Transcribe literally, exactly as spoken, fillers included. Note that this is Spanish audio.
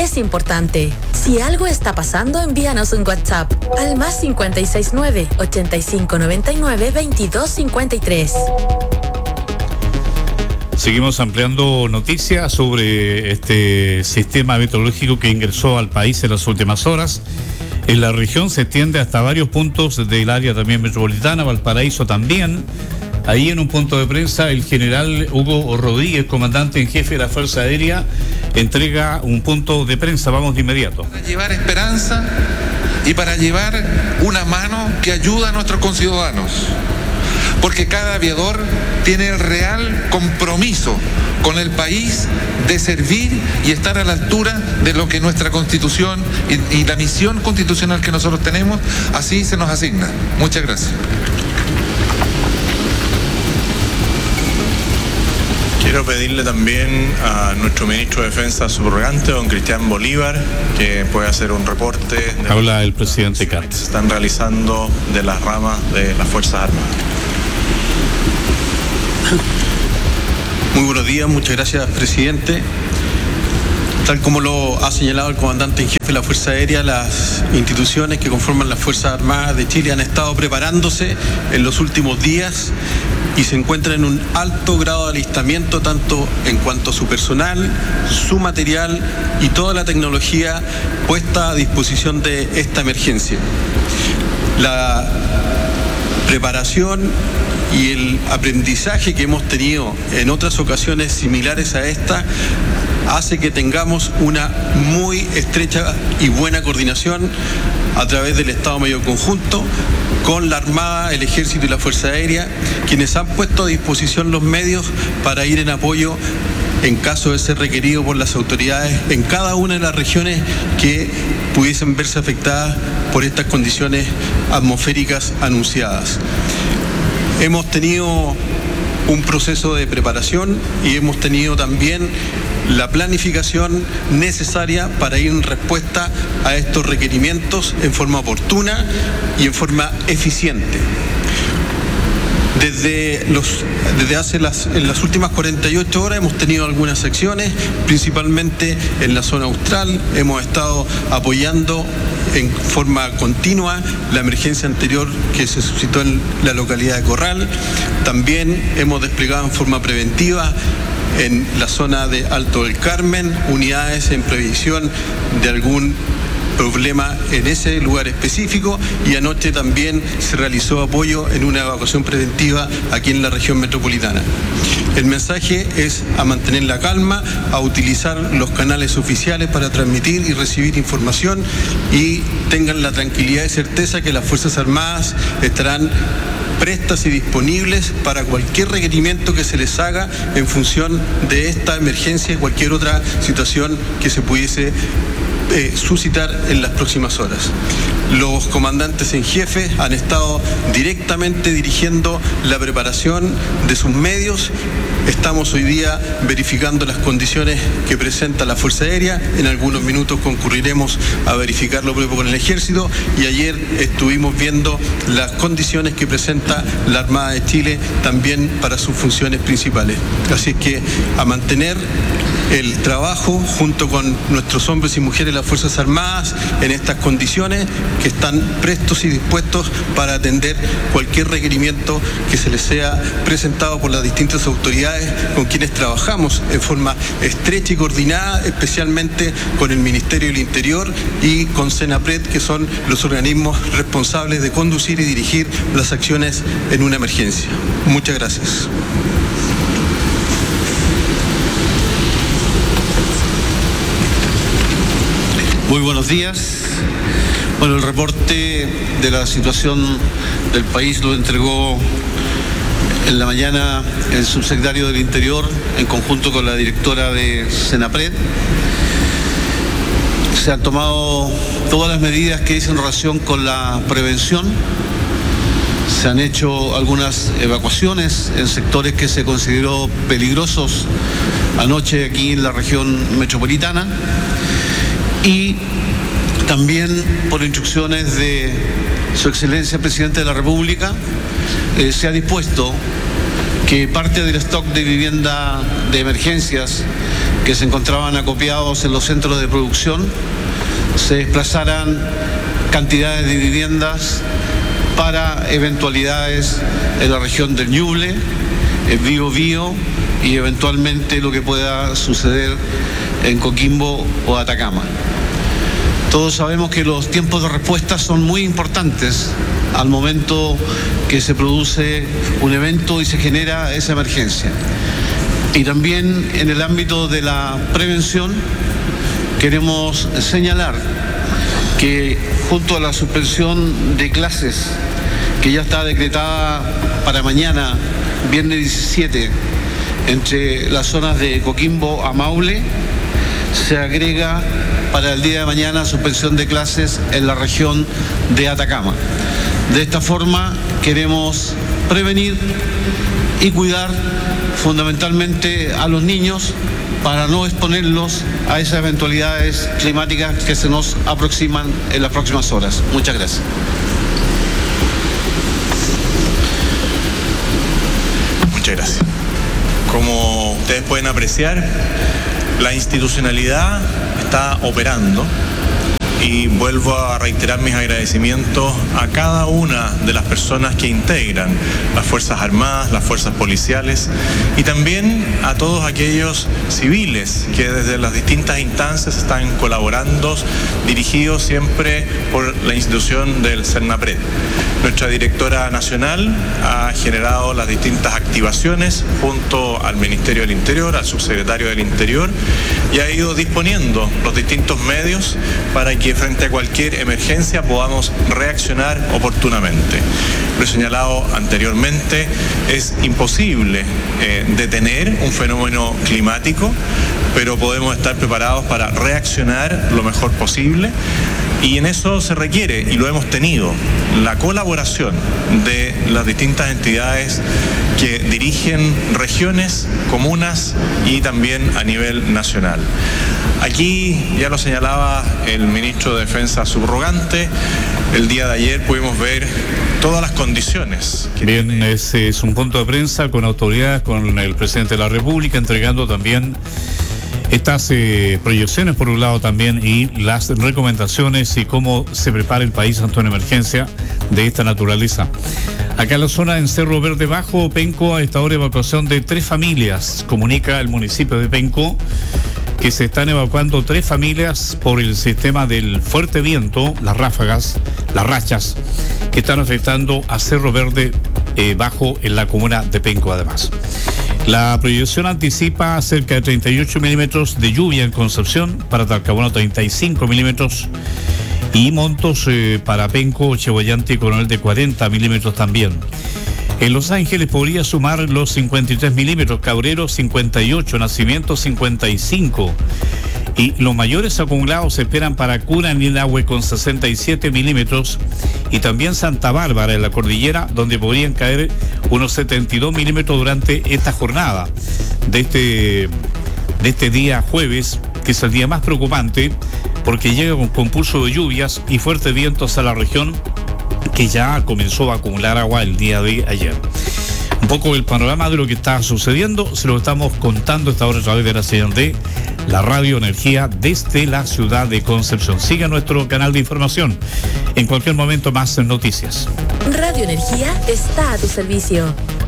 es importante. Si algo está pasando, envíanos un WhatsApp al más cinco seis nueve, ochenta y cinco noventa y nueve, veintidós cincuenta y tres. Seguimos ampliando noticias sobre este sistema meteorológico que ingresó al país en las últimas horas. En la región se extiende hasta varios puntos del área también metropolitana, Valparaíso también. Ahí en un punto de prensa el general Hugo Rodríguez, comandante en jefe de la Fuerza Aérea, entrega un punto de prensa. Vamos de inmediato. Para llevar esperanza y para llevar una mano que ayuda a nuestros conciudadanos. Porque cada aviador tiene el real compromiso con el país de servir y estar a la altura de lo que nuestra Constitución y, y la misión constitucional que nosotros tenemos, así se nos asigna. Muchas gracias. Quiero pedirle también a nuestro ministro de Defensa subrogante, don Cristian Bolívar, que pueda hacer un reporte. De Habla el presidente Katz. Que se están realizando de las ramas de las Fuerzas Armadas. Muy buenos días, muchas gracias, presidente. Tal como lo ha señalado el comandante en jefe de la Fuerza Aérea, las instituciones que conforman las Fuerzas Armadas de Chile han estado preparándose en los últimos días y se encuentran en un alto grado de alistamiento, tanto en cuanto a su personal, su material y toda la tecnología puesta a disposición de esta emergencia. La preparación y el aprendizaje que hemos tenido en otras ocasiones similares a esta hace que tengamos una muy estrecha y buena coordinación a través del Estado Mayor Conjunto con la Armada, el Ejército y la Fuerza Aérea, quienes han puesto a disposición los medios para ir en apoyo en caso de ser requerido por las autoridades en cada una de las regiones que pudiesen verse afectadas por estas condiciones atmosféricas anunciadas. Hemos tenido un proceso de preparación y hemos tenido también la planificación necesaria para ir en respuesta a estos requerimientos en forma oportuna y en forma eficiente. Desde, los, desde hace las, en las últimas cuarenta y ocho horas hemos tenido algunas acciones, principalmente en la zona austral. Hemos estado apoyando en forma continua la emergencia anterior que se suscitó en la localidad de Corral. También hemos desplegado en forma preventiva en la zona de Alto del Carmen unidades en previsión de algún problema en ese lugar específico, y anoche también se realizó apoyo en una evacuación preventiva aquí en la región metropolitana. El mensaje es a mantener la calma, a utilizar los canales oficiales para transmitir y recibir información, y tengan la tranquilidad y certeza que las Fuerzas Armadas estarán prestas y disponibles para cualquier requerimiento que se les haga en función de esta emergencia y cualquier otra situación que se pudiese Eh, suscitar en las próximas horas. Los comandantes en jefe han estado directamente dirigiendo la preparación de sus medios. Estamos hoy día verificando las condiciones que presenta la Fuerza Aérea. En algunos minutos concurriremos a verificar lo propio con el Ejército, y ayer estuvimos viendo las condiciones que presenta la Armada de Chile también para sus funciones principales. Así es que a mantener el trabajo junto con nuestros hombres y mujeres de las Fuerzas Armadas en estas condiciones, que están prestos y dispuestos para atender cualquier requerimiento que se les sea presentado por las distintas autoridades con quienes trabajamos en forma estrecha y coordinada, especialmente con el Ministerio del Interior y con Senapred, que son los organismos responsables de conducir y dirigir las acciones en una emergencia. Muchas gracias. Muy buenos días. Bueno, el reporte de la situación del país lo entregó en la mañana el subsecretario del Interior en conjunto con la directora de Senapred. Se han tomado todas las medidas que dicen relación con la prevención. Se han hecho algunas evacuaciones en sectores que se consideró peligrosos anoche aquí en la región metropolitana. Y también por instrucciones de Su Excelencia el Presidente de la República, eh, se ha dispuesto que parte del stock de vivienda de emergencias que se encontraban acopiados en los centros de producción se desplazaran cantidades de viviendas para eventualidades en la región del Ñuble, el Biobío y eventualmente lo que pueda suceder en Coquimbo o Atacama. Todos sabemos que los tiempos de respuesta son muy importantes al momento que se produce un evento y se genera esa emergencia. Y también en el ámbito de la prevención queremos señalar que junto a la suspensión de clases que ya está decretada para mañana, viernes diecisiete, entre las zonas de Coquimbo a Maule, se agrega para el día de mañana suspensión de clases en la región de Atacama. De esta forma queremos prevenir y cuidar fundamentalmente a los niños para no exponerlos a esas eventualidades climáticas que se nos aproximan en las próximas horas. Muchas gracias. Muchas gracias. Como ustedes pueden apreciar, la institucionalidad está operando y vuelvo a reiterar mis agradecimientos a cada una de las personas que integran las Fuerzas Armadas, las Fuerzas Policiales y también a todos aquellos civiles que desde las distintas instancias están colaborando, dirigidos siempre por la institución del CERNAPRED. Nuestra directora nacional ha generado las distintas activaciones junto al Ministerio del Interior, al subsecretario del Interior, y ha ido disponiendo los distintos medios para que frente a cualquier emergencia podamos reaccionar oportunamente. Lo he señalado anteriormente, es imposible eh, detener un fenómeno climático, pero podemos estar preparados para reaccionar lo mejor posible. Y en eso se requiere, y lo hemos tenido, la colaboración de las distintas entidades que dirigen regiones, comunas y también a nivel nacional. Aquí ya lo señalaba el ministro de Defensa subrogante, el día de ayer pudimos ver todas las condiciones. Bien, ese es un punto de prensa con autoridades, con el presidente de la República, entregando también estas eh, proyecciones por un lado también y las recomendaciones y cómo se prepara el país ante una emergencia de esta naturaleza. Acá en la zona en Cerro Verde Bajo, Penco, a esta hora evacuación de tres familias. Comunica el municipio de Penco que se están evacuando tres familias por el sistema del fuerte viento, las ráfagas, las rachas, que están afectando a Cerro Verde eh, Bajo en la comuna de Penco además. La proyección anticipa cerca de treinta y ocho milímetros de lluvia en Concepción, para Talcahuano treinta y cinco milímetros y montos eh, para Penco, Chehuayante y Coronel de cuarenta milímetros también. En Los Ángeles podría sumar los cincuenta y tres milímetros, Cabrero cincuenta y ocho, Nacimiento cincuenta y cinco. Y los mayores acumulados se esperan para Curanilahue con sesenta y siete milímetros y también Santa Bárbara en la cordillera, donde podrían caer unos setenta y dos milímetros durante esta jornada de este, de este día jueves, que es el día más preocupante porque llega con compulso de lluvias y fuertes vientos a la región, que ya comenzó a acumular agua el día de ayer. Un poco el panorama de lo que está sucediendo se lo estamos contando esta hora a través de la señal de la Radio Energía desde la ciudad de Concepción. Siga nuestro canal de información. En cualquier momento más noticias. Radio Energía está a tu servicio.